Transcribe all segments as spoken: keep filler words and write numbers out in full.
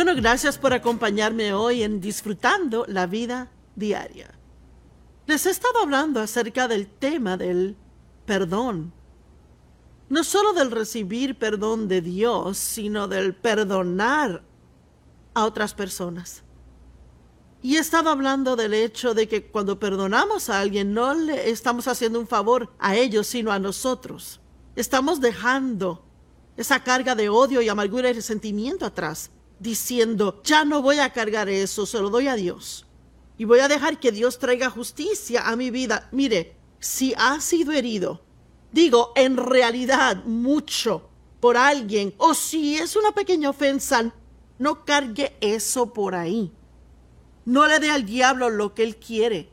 Bueno, gracias por acompañarme hoy en Disfrutando la Vida Diaria. Les he estado hablando acerca del tema del perdón. No solo del recibir perdón de Dios, sino del perdonar a otras personas. Y he estado hablando del hecho de que cuando perdonamos a alguien no le estamos haciendo un favor a ellos, sino a nosotros. Estamos dejando esa carga de odio y amargura y resentimiento atrás, diciendo, ya no voy a cargar eso, se lo doy a Dios. Y voy a dejar que Dios traiga justicia a mi vida. Mire, si ha sido herido, digo, en realidad mucho por alguien, o si es una pequeña ofensa, no cargue eso por ahí. No le dé al diablo lo que él quiere.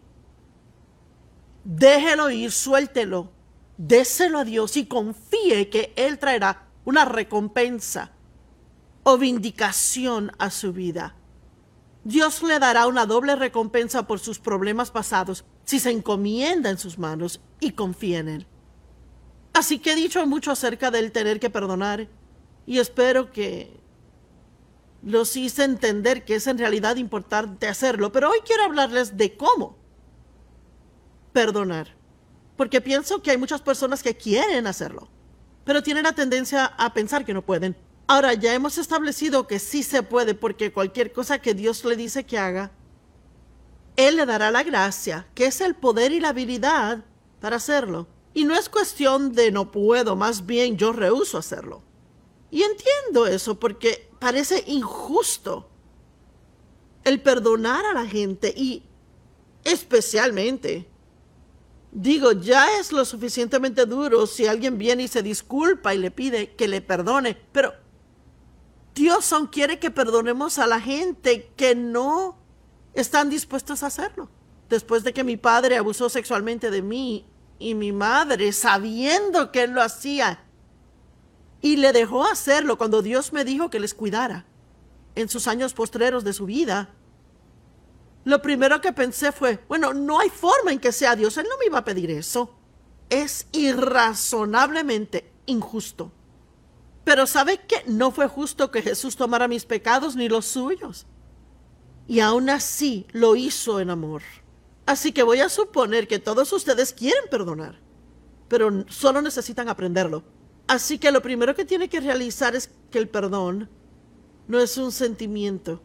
Déjelo ir, suéltelo. Déselo a Dios y confíe que Él traerá una recompensa o vindicación a su vida. Dios le dará una doble recompensa por sus problemas pasados si se encomienda en sus manos y confía en Él. Así que he dicho mucho acerca del tener que perdonar y espero que los hice entender que es en realidad importante hacerlo, pero hoy quiero hablarles de cómo perdonar, porque pienso que hay muchas personas que quieren hacerlo, pero tienen la tendencia a pensar que no pueden. Ahora, ya hemos establecido que sí se puede, porque cualquier cosa que Dios le dice que haga, Él le dará la gracia, que es el poder y la habilidad para hacerlo. Y no es cuestión de no puedo, más bien yo rehúso hacerlo. Y entiendo eso porque parece injusto el perdonar a la gente y especialmente, digo, ya es lo suficientemente duro si alguien viene y se disculpa y le pide que le perdone, pero Dios aún quiere que perdonemos a la gente que no están dispuestos a hacerlo. Después de que mi padre abusó sexualmente de mí y mi madre, sabiendo que él lo hacía, y le dejó hacerlo cuando Dios me dijo que les cuidara en sus años postreros de su vida, lo primero que pensé fue, bueno, no hay forma en que sea Dios, Él no me iba a pedir eso. Es irrazonablemente injusto. Pero ¿sabe qué? No fue justo que Jesús tomara mis pecados ni los suyos. Y aún así lo hizo en amor. Así que voy a suponer que todos ustedes quieren perdonar, pero solo necesitan aprenderlo. Así que lo primero que tiene que realizar es que el perdón no es un sentimiento.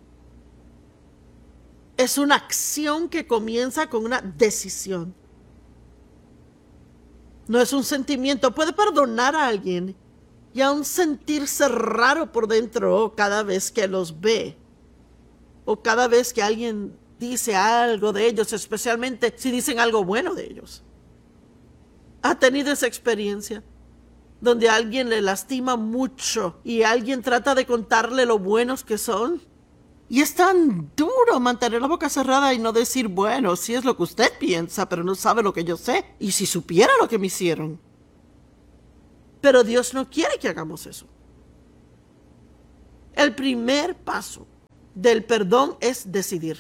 Es una acción que comienza con una decisión. No es un sentimiento. Puede perdonar a alguien y aún sentirse raro por dentro cada vez que los ve. O cada vez que alguien dice algo de ellos, especialmente si dicen algo bueno de ellos. ¿Ha tenido esa experiencia? Donde alguien le lastima mucho y alguien trata de contarle lo buenos que son. Y es tan duro mantener la boca cerrada y no decir, bueno, sí es lo que usted piensa, pero no sabe lo que yo sé. Y si supiera lo que me hicieron. Pero Dios no quiere que hagamos eso. El primer paso del perdón es decidir.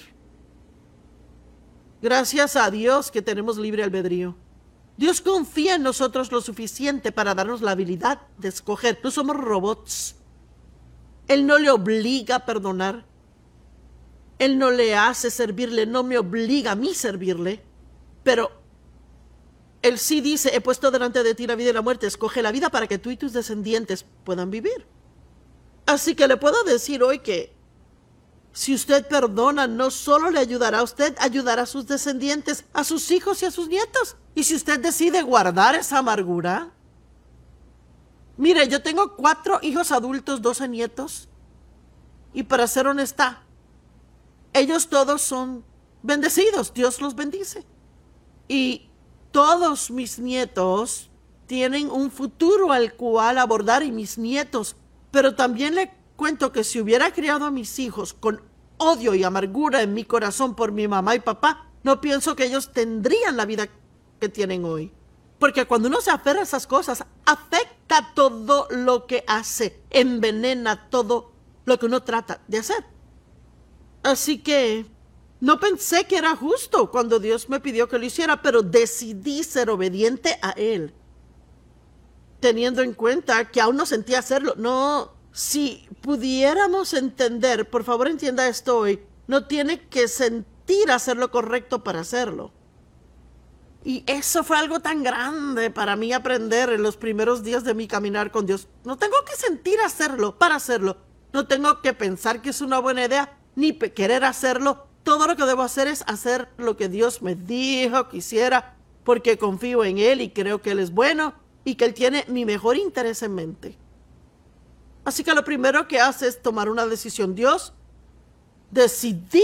Gracias a Dios que tenemos libre albedrío. Dios confía en nosotros lo suficiente para darnos la habilidad de escoger. No somos robots. Él no le obliga a perdonar. Él no le hace servirle, no me obliga a mí servirle. Pero Él sí dice, he puesto delante de ti la vida y la muerte. Escoge la vida para que tú y tus descendientes puedan vivir. Así que le puedo decir hoy que si usted perdona, no solo le ayudará a usted, ayudará a sus descendientes, a sus hijos y a sus nietos. Y si usted decide guardar esa amargura, mire, yo tengo cuatro hijos adultos, doce nietos, y para ser honesta, ellos todos son bendecidos, Dios los bendice. Y todos mis nietos tienen un futuro al cual abordar y mis nietos, pero también le cuento que si hubiera criado a mis hijos con odio y amargura en mi corazón por mi mamá y papá, no pienso que ellos tendrían la vida que tienen hoy. Porque cuando uno se aferra a esas cosas, afecta todo lo que hace, envenena todo lo que uno trata de hacer. Así que no pensé que era justo cuando Dios me pidió que lo hiciera, pero decidí ser obediente a Él, teniendo en cuenta que aún no sentía hacerlo. No Si pudiéramos entender, por favor entienda esto hoy, no tiene que sentir hacer lo correcto para hacerlo. Y eso fue algo tan grande para mí aprender en los primeros días de mi caminar con Dios. No tengo que sentir hacerlo para hacerlo. No tengo que pensar que es una buena idea, ni querer hacerlo. Todo lo que debo hacer es hacer lo que Dios me dijo que hiciera, porque confío en Él y creo que Él es bueno y que Él tiene mi mejor interés en mente. Así que lo primero que hace es tomar una decisión. Dios, decidí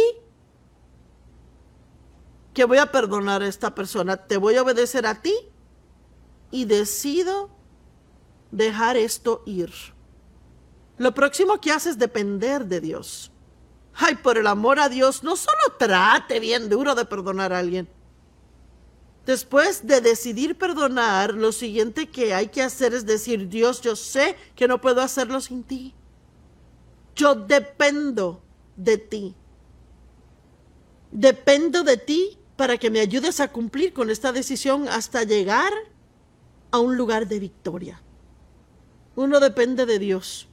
que voy a perdonar a esta persona, te voy a obedecer a ti y decido dejar esto ir. Lo próximo que hace es depender de Dios. Ay, por el amor a Dios, no solo trate bien duro de perdonar a alguien. Después de decidir perdonar, lo siguiente que hay que hacer es decir, Dios, yo sé que no puedo hacerlo sin ti. Yo dependo de ti. Dependo de ti para que me ayudes a cumplir con esta decisión hasta llegar a un lugar de victoria. Uno depende de Dios.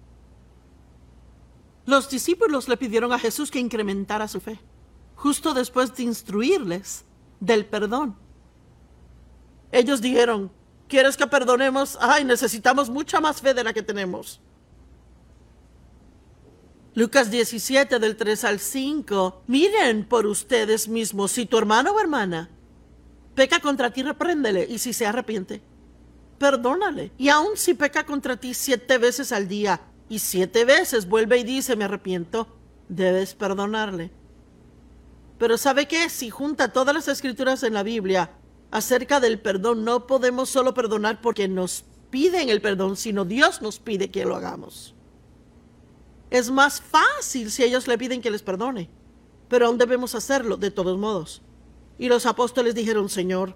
Los discípulos le pidieron a Jesús que incrementara su fe, justo después de instruirles del perdón. Ellos dijeron, ¿quieres que perdonemos? Ay, necesitamos mucha más fe de la que tenemos. Lucas diecisiete, del tres al cinco. Miren por ustedes mismos, si tu hermano o hermana peca contra ti, repréndele, y si se arrepiente, perdónale. Y aun si peca contra ti siete veces al día, y siete veces vuelve y dice, me arrepiento, debes perdonarle. Pero ¿sabe qué? Si junta todas las escrituras en la Biblia acerca del perdón, no podemos solo perdonar porque nos piden el perdón, sino Dios nos pide que lo hagamos. Es más fácil si ellos le piden que les perdone, pero aún debemos hacerlo de todos modos. Y los apóstoles dijeron, Señor,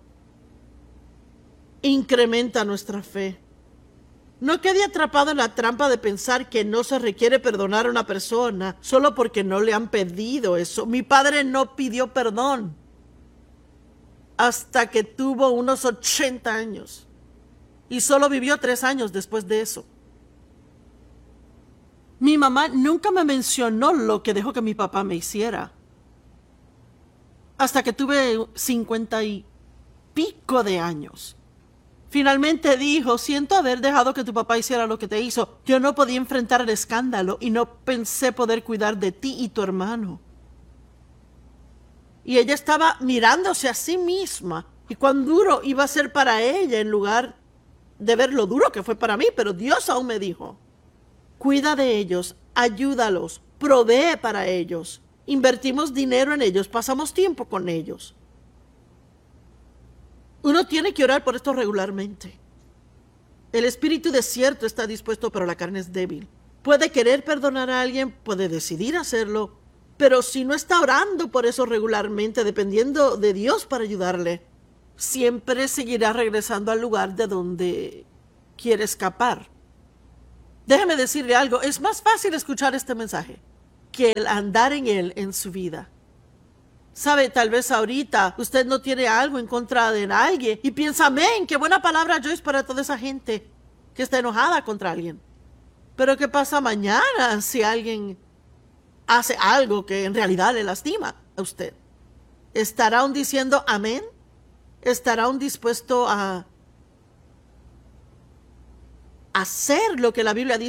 incrementa nuestra fe. No quede atrapado en la trampa de pensar que no se requiere perdonar a una persona solo porque no le han pedido eso. Mi padre no pidió perdón hasta que tuvo unos ochenta años y solo vivió tres años después de eso. Mi mamá nunca me mencionó lo que dejó que mi papá me hiciera hasta que tuve cincuenta y pico de años. Finalmente dijo, siento haber dejado que tu papá hiciera lo que te hizo. Yo no podía enfrentar el escándalo y no pensé poder cuidar de ti y tu hermano. Y ella estaba mirándose a sí misma y cuán duro iba a ser para ella en lugar de ver lo duro que fue para mí. Pero Dios aún me dijo, cuida de ellos, ayúdalos, provee para ellos. Invertimos dinero en ellos, pasamos tiempo con ellos. Uno tiene que orar por esto regularmente. El espíritu de cierto está dispuesto, pero la carne es débil. Puede querer perdonar a alguien, puede decidir hacerlo, pero si no está orando por eso regularmente, dependiendo de Dios para ayudarle, siempre seguirá regresando al lugar de donde quiere escapar. Déjeme decirle algo, es más fácil escuchar este mensaje que el andar en él en su vida. Sabe, tal vez ahorita usted no tiene algo en contra de alguien y piensa, amén, qué buena palabra Joyce para toda esa gente que está enojada contra alguien. Pero ¿qué pasa mañana si alguien hace algo que en realidad le lastima a usted? ¿Estará aún diciendo amén? ¿Estará aún dispuesto a hacer lo que la Biblia dice?